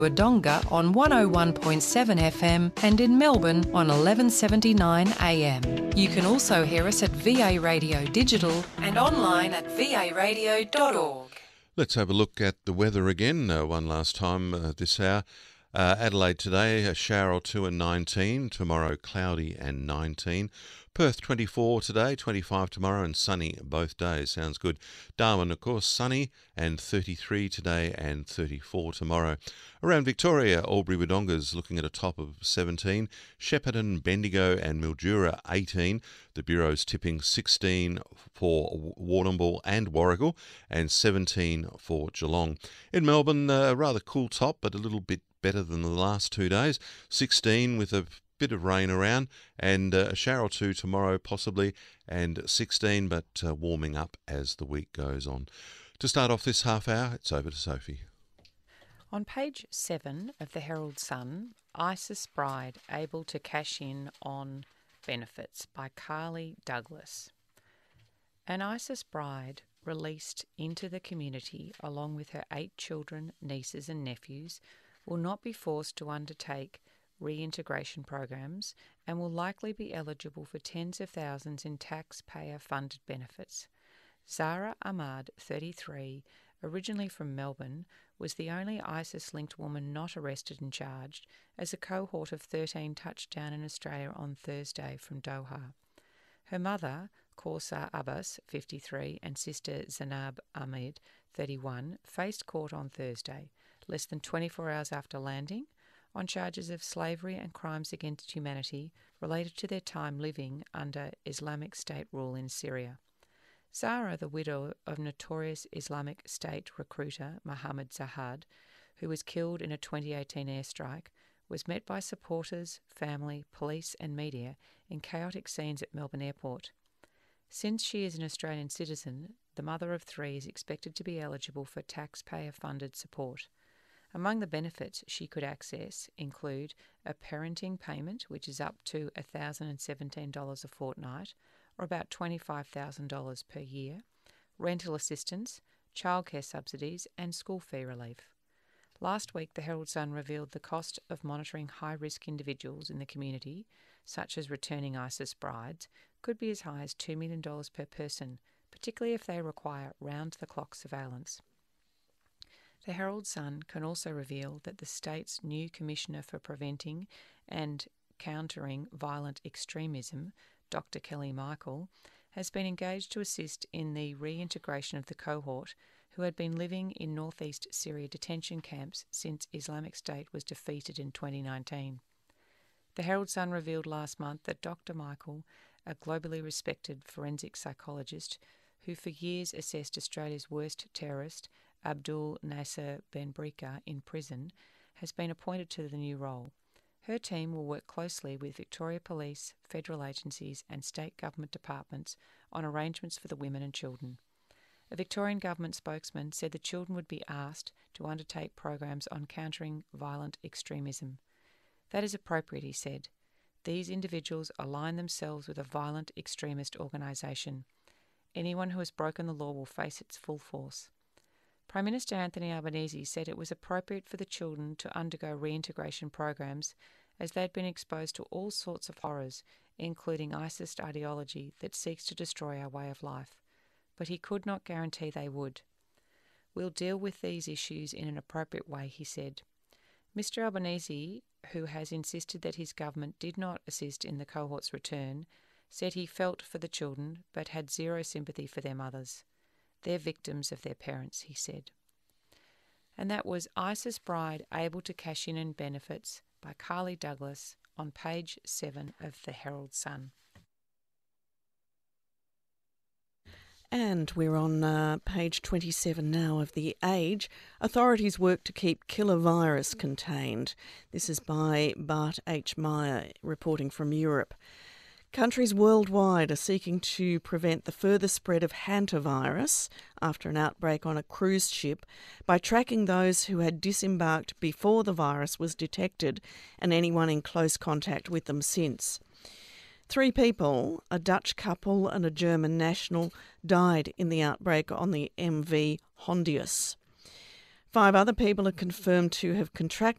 Wodonga on 101.7 FM and in Melbourne on 1179 AM. You can also hear us at VA Radio Digital and online at varadio.org. Let's have a look at the weather again one last time this hour. Adelaide today, a shower or two and 19. Tomorrow, cloudy and 19. Perth, 24 today, 25 tomorrow, and sunny both days. Sounds good. Darwin, of course, sunny and 33 today and 34 tomorrow. Around Victoria, Albury-Wodonga's looking at a top of 17. Shepparton, Bendigo and Mildura, 18. The Bureau's tipping 16 for Warrnambool and Warragul and 17 for Geelong. In Melbourne, a rather cool top, but a little bit better than the last 2 days. 16 with a bit of rain around, and a shower or two tomorrow possibly, and 16, but warming up as the week goes on. To start off this half hour, it's over to Sophie. On page 7 of the Herald Sun, Isis Bride able to cash in on benefits by Carly Douglas. An Isis bride released into the community along with her 8 children, nieces and nephews will not be forced to undertake reintegration programs and will likely be eligible for tens of thousands in taxpayer-funded benefits. Zara Ahmad, 33, originally from Melbourne, was the only ISIS-linked woman not arrested and charged as a cohort of 13 touched down in Australia on Thursday from Doha. Her mother, Kaursar Abbas, 53, and sister Zainab Ahmed, 31, faced court on Thursday, less than 24 hours after landing, on charges of slavery and crimes against humanity related to their time living under Islamic State rule in Syria. Zara, the widow of notorious Islamic State recruiter Mohammed Zahad, who was killed in a 2018 airstrike, was met by supporters, family, police and media in chaotic scenes at Melbourne Airport. Since she is an Australian citizen, the mother of 3 is expected to be eligible for taxpayer-funded support. Among the benefits she could access include a parenting payment, which is up to $1,017 a fortnight, or about $25,000 per year, rental assistance, childcare subsidies and school fee relief. Last week, the Herald Sun revealed the cost of monitoring high-risk individuals in the community, such as returning ISIS brides, could be as high as $2 million per person, particularly if they require round-the-clock surveillance. The Herald Sun can also reveal that the state's new Commissioner for Preventing and Countering Violent Extremism, Dr. Kelly Michael, has been engaged to assist in the reintegration of the cohort who had been living in northeast Syria detention camps since Islamic State was defeated in 2019. The Herald Sun revealed last month that Dr. Michael, a globally respected forensic psychologist who for years assessed Australia's worst terrorist, Abdul Nasser Benbrika, in prison, has been appointed to the new role. Her team will work closely with Victoria Police, federal agencies and state government departments on arrangements for the women and children. A Victorian government spokesman said the children would be asked to undertake programs on countering violent extremism. That is appropriate, he said. These individuals align themselves with a violent extremist organisation. Anyone who has broken the law will face its full force. Prime Minister Anthony Albanese said it was appropriate for the children to undergo reintegration programs as they had been exposed to all sorts of horrors, including ISIS ideology that seeks to destroy our way of life. But he could not guarantee they would. We'll deal with these issues in an appropriate way, he said. Mr Albanese, who has insisted that his government did not assist in the cohort's return, said he felt for the children but had zero sympathy for their mothers. They're victims of their parents, he said. And that was Isis Bride able to cash in on benefits by Carly Douglas on page 7 of the Herald Sun. And we're on page 27 now of The Age. Authorities work to keep killer virus contained. This is by Bart H. Meyer, reporting from Europe. Countries worldwide are seeking to prevent the further spread of hantavirus after an outbreak on a cruise ship by tracking those who had disembarked before the virus was detected and anyone in close contact with them since. 3 people, a Dutch couple and a German national, died in the outbreak on the MV Hondius. 5 other people are confirmed to have contracted